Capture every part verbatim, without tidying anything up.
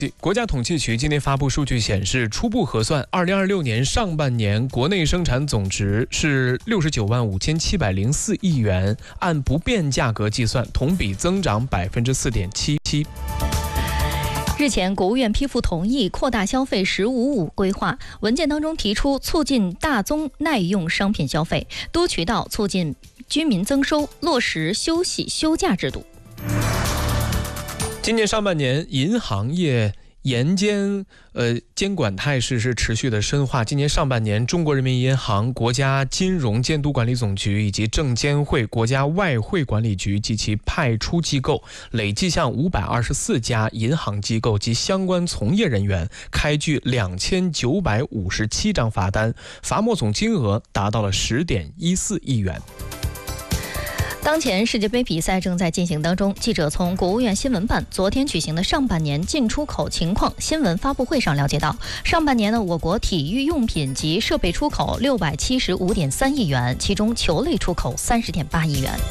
国家统计局今天发布数据显示，初步核算，二零二六年上半年国内生产总值是六十九万五千七百零四亿元，按不变价格计算，同比增长百分之四点七七。 日前，国务院批复同意扩大消费“十五五”规划，文件当中提出促进大宗耐用商品消费，多渠道促进居民增收，落实休息休假制度。 今年上半年，银行业严监呃监管态势是持续的深化。今年上半年，中国人民银行、国家金融监督管理总局以及证监会、国家外汇管理局及其派出机构，累计向五百二十四家银行机构及相关从业人员开具两千九百五十七张罚单，罚没总金额达到了十点一四亿元。 当前世界杯比赛正在进行当中，记者从国务院新闻办昨天举行的上半年进出口情况新闻发布会上了解到，上半年呢，我国体育用品及设备出口六百七十五点三亿元，其中球类出口三十点八亿元。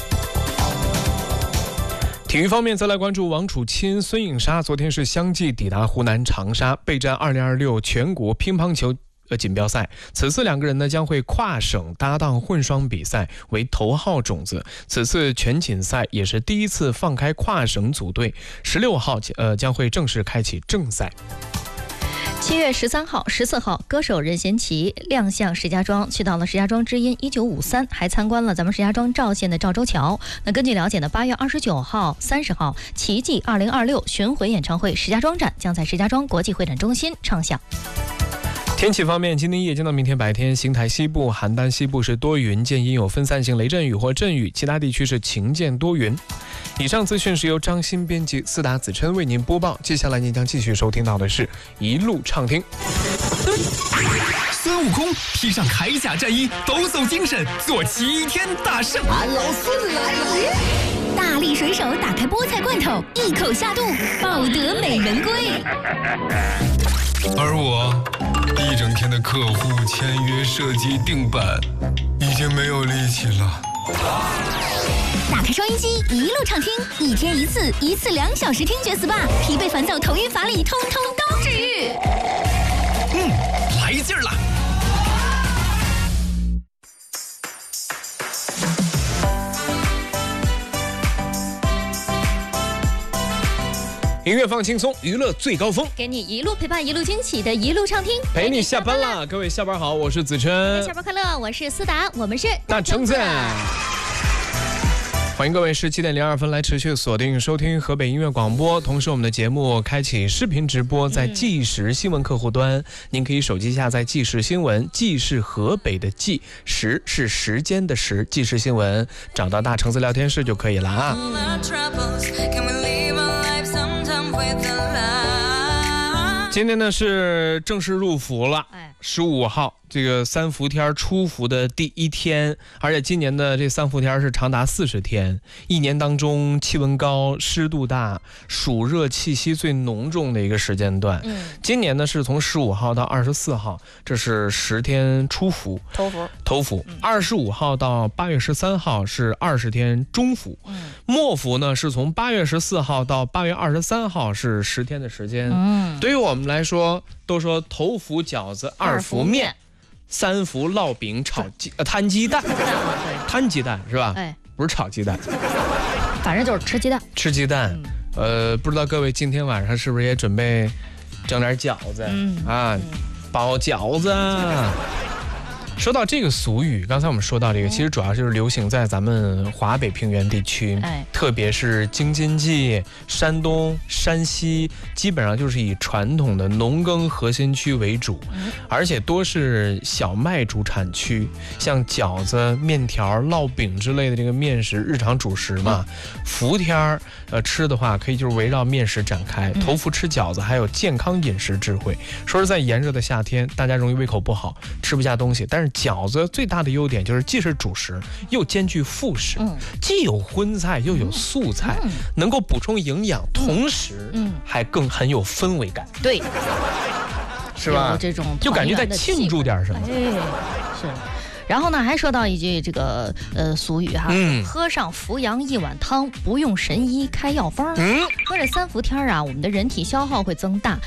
体育方面，再来关注王楚钦、孙颖莎昨天是相继抵达湖南长沙，备战二零二六全国乒乓球呃锦标赛。此次两个人呢将会跨省搭档混双比赛，为头号种子。此次全锦赛也是第一次放开跨省组队，十六号呃将会正式开启正赛。 七月十三号、十四号，歌手任贤齐亮相石家庄，去到了石家庄之音一九五三，还参观了咱们石家庄赵县的赵州桥。那根据了解呢，八月二十九号、三十号，奇迹二零二六巡回演唱会石家庄站将在石家庄国际会展中心唱响。 天气方面，今天夜间到明天白天，邢台西部、邯郸西部是多云见阴有分散性雷阵雨或阵雨，其他地区是晴见多云。以上资讯是由张欣编辑，思达子琛为您播报。接下来您将继续收听到的是一路畅听。 孙悟空披上铠甲战衣，抖擞精神，做齐天大圣。 俺老孙来也！ 大力水手打开菠菜罐头，一口下肚，抱得美人归。 而我一整天的客户签约、设计、定版，已经没有力气了。 打开收音机，一路畅听，一天一次，一次两小时听觉 S P A， 疲惫烦躁、头晕乏力，通通都治愈。 嗯，来劲儿了。 音乐放轻松，娱乐最高峰， 给你一路陪伴，一路惊喜的一路畅听， 陪你下班啦！各位下班好，我是子琛。 下班快乐，我是思达，我们是大橙子。欢迎各位十七点零二分来持续锁定收听河北音乐广播，同时我们的节目开启视频直播，在即时新闻客户端，嗯、您可以手机下载即时新闻，即是河北的即，时是时间的时，即时新闻，找到大橙子聊天室就可以了啊。今天呢是正式入伏了，十五号这个三伏天出伏的第一天，而且今年的这三伏天是长达四十天，一年当中气温高、湿度大、暑热气息最浓重的一个时间段。嗯，今年呢是从十五号到二十四号，这是十天初伏， 头伏， 头伏。二十五号到八月十三号是二十天中伏，嗯，末伏呢是从八月十四号到八月二十三号是十天的时间。嗯，对于我们来说，都说头伏饺子，二伏面。三伏烙饼炒鸡呃摊鸡蛋，摊鸡蛋是吧？哎，不是炒鸡蛋， 反正就是吃鸡蛋。 吃鸡蛋，嗯、呃，不知道各位今天晚上是不是也准备整点饺子、嗯、啊？嗯、包饺子。说到这个俗语，刚才我们说到这个，其实主要就是流行在咱们华北平原地区，哎、特别是京津冀、山东、山西，基本上就是以传统的农耕核心区为主，嗯、而且多是小麦主产区，像饺子、面条、烙饼之类的这个面食，日常主食嘛。嗯、伏天儿，呃，吃的话可以就是围绕面食展开。头伏吃饺子，还有健康饮食智慧。说是在炎热的夏天，大家容易胃口不好，吃不下东西，但是饺子最大的优点就是既是主食又兼具副食，嗯、既有荤菜又有素菜，嗯、能够补充营养，同时还更很有氛围感。 对， 是吧？ 这种就感觉在庆祝点什么。 哎，是。然后呢，还说到一句这个呃俗语哈，嗯、喝上扶阳一碗汤，不用神医开药方。嗯，喝这三伏天啊，我们的人体消耗会增大，